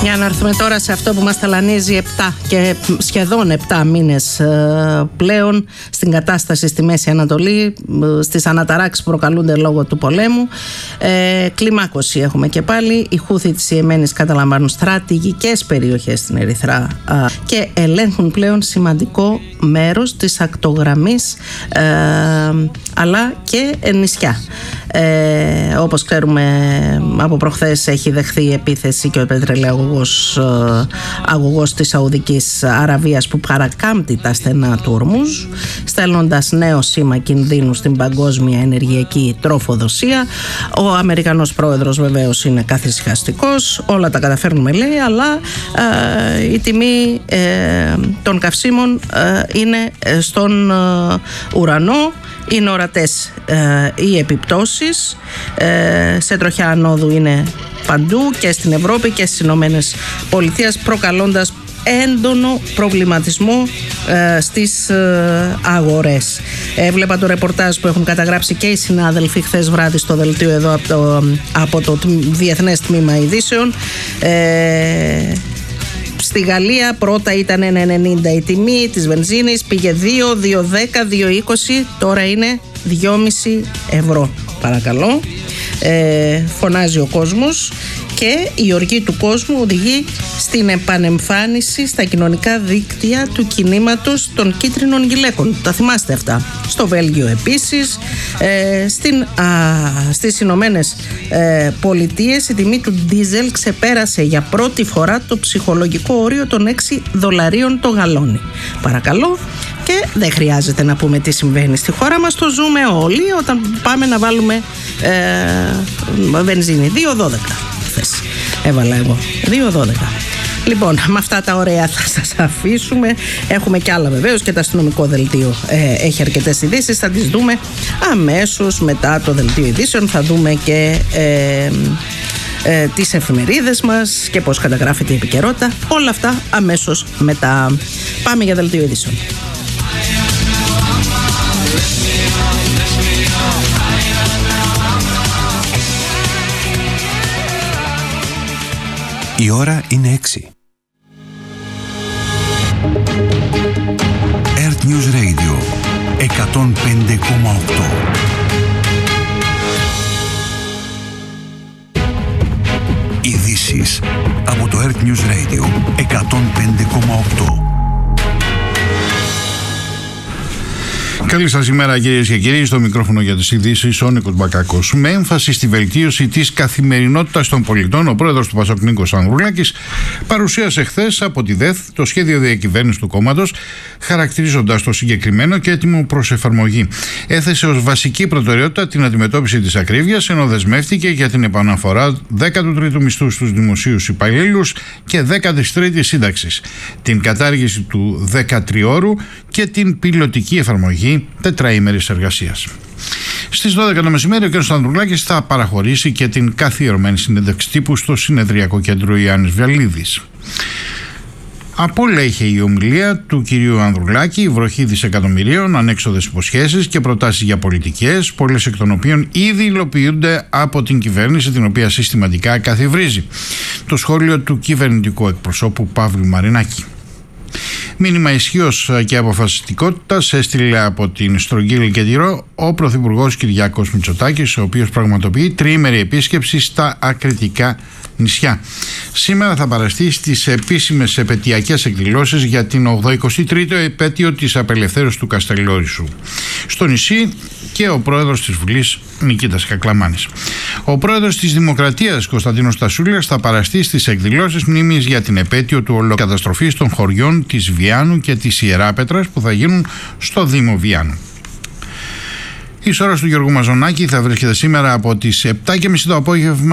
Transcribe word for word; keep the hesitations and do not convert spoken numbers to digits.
Για να έρθουμε τώρα σε αυτό που μας ταλανίζει επτά και σχεδόν επτά μήνες ε, πλέον στην κατάσταση στη Μέση Ανατολή, ε, στις αναταράξεις που προκαλούνται λόγω του πολέμου. Ε, κλιμάκωση έχουμε και πάλι. Οι Χούθοι της Ιεμένης καταλαμβάνουν στρατηγικές περιοχές στην Ερυθρά ε, και ελέγχουν πλέον σημαντικό μέρος της ακτογραμμής, ε, αλλά και νησιά. Ε, όπως ξέρουμε, από προχθές έχει δεχθεί επίθεση και ο πετρελαιοαγωγός αγωγός της Σαουδικής Αραβίας που παρακάμπτει τα στενά του Ορμούζ, στέλνοντας νέο σήμα κινδύνου στην παγκόσμια ενεργειακή τροφοδοσία. Ο Αμερικανός πρόεδρος βεβαίως είναι καθησυχαστικός, όλα τα καταφέρνουμε λέει, αλλά ε, η τιμή ε, των καυσίμων ε, είναι στον ε, ουρανό. Είναι ορατές ε, οι επιπτώσεις, ε, σε τροχιά ανόδου είναι παντού και στην Ευρώπη και στις Ηνωμένες Πολιτείες, προκαλώντας έντονο προβληματισμό ε, στις ε, αγορές. Έβλεπα το ρεπορτάζ που έχουν καταγράψει και οι συνάδελφοι χθες βράδυ στο δελτίο εδώ από το, από το Διεθνές Τμήμα Ειδήσεων. Ε, Στη Γαλλία πρώτα ήταν ένα ενενήντα η τιμή της βενζίνης, πήγε δύο, δύο δέκα, δύο είκοσι, τώρα είναι δυόμισι ευρώ. Παρακαλώ, ε, φωνάζει ο κόσμος και η οργή του κόσμου οδηγεί στην επανεμφάνιση στα κοινωνικά δίκτυα του κινήματος των κίτρινων γυλαίκων. Τα θυμάστε αυτά. Στο Βέλγιο επίσης, ε, στην, α, στις Ηνωμένες ε, Πολιτείες η τιμή του ντίζελ ξεπέρασε για πρώτη φορά το ψυχολογικό όριο των έξι δολαρίων το γαλόνι. Παρακαλώ. Και δεν χρειάζεται να πούμε τι συμβαίνει στη χώρα μας, το ζούμε όλοι όταν πάμε να βάλουμε ε, βενζίνη. δύο δώδεκα χθες έβαλα εγώ, δύο δώδεκα. Λοιπόν, με αυτά τα ωραία θα σας αφήσουμε. Έχουμε και άλλα βεβαίως, και το αστυνομικό δελτίο ε, έχει αρκετές ειδήσεις, θα τις δούμε αμέσως μετά το δελτίο ειδήσεων. Θα δούμε και ε, ε, τις εφημερίδες μας και πώς καταγράφεται η επικαιρότητα. Όλα αυτά αμέσως μετά. Πάμε για δελτίο ειδήσεων. Η ώρα είναι έξι. Earth News Radio εκατόν πέντε κόμμα οκτώ. Ειδήσεις από το Earth News Radio εκατόν πέντε κόμμα οκτώ. Καλή σας ημέρα κυρίες και κύριοι, στο μικρόφωνο για τις ειδήσεις ο Νίκος Μπακάκος. Με έμφαση στη βελτίωση της καθημερινότητας των πολιτών, ο πρόεδρος του Πασόκ Νίκος Ανδρουλάκης παρουσίασε χθες από τη ΔΕΘ το σχέδιο διακυβέρνησης του κόμματος, χαρακτηρίζοντας το συγκεκριμένο και έτοιμο προς εφαρμογή. Έθεσε ως βασική προτεραιότητα την αντιμετώπιση της ακρίβειας, ενώ δεσμεύτηκε για την επαναφορά δέκατου τρίτου μισθού στους δημοσίους υπαλλήλους και δέκατης τρίτης σύνταξης, την κατάργηση του δεκατριώρου και την πιλωτική εφαρμογή τετραήμερης εργασίας. Στις δώδεκα το μεσημέρι ο κ. Ανδρουλάκης θα παραχωρήσει και την καθιερωμένη συνέντευξη τύπου στο Συνεδριακό Κέντρο Ιωάννης Βιαλίδης. Από όλα είχε η ομιλία του κυρίου Ανδρουλάκη, βροχή δισεκατομμυρίων, ανέξοδες υποσχέσεις και προτάσεις για πολιτικές, πολλές εκ των οποίων ήδη υλοποιούνται από την κυβέρνηση, την οποία συστηματικά καθιβρίζει. Το σχόλιο του κυβερνητικού εκπροσώπου Παύλου Μαρινάκη. Μήνυμα ισχύως και αποφασιστικότητας έστειλε από την Στρογγύλη και Τυρό ο Πρωθυπουργός Κυριάκος Μητσοτάκης, ο οποίος πραγματοποιεί τριήμερη επίσκεψη στα ακριτικά νησιά. Σήμερα θα παραστεί στις επίσημες επετειακές εκδηλώσεις για την ογδοηκοστή τρίτη επέτειο της απελευθέρωσης του Καστελόρισου στο νησί και ο πρόεδρος της Βουλής Νικήτας Κακλαμάνης. Ο πρόεδρος της Δημοκρατίας Κωνσταντίνος Τασούλας θα παραστεί στις εκδηλώσεις μνήμης για την επέτειο του ολοκαταστροφής των χωριών της Βιάνου και της Ιεράπετρας που θα γίνουν στο Δήμο Βιάνου. Η σώρας του Γιώργου Μαζονάκη θα βρίσκεται σήμερα από τις επτά και μισή το απόγευμα